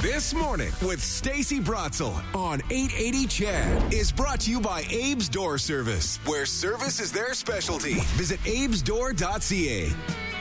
This Morning with Stacey Bratzel on 880 CHED is brought to you by Abe's Door Service, where service is their specialty. Visit abesdoor.ca.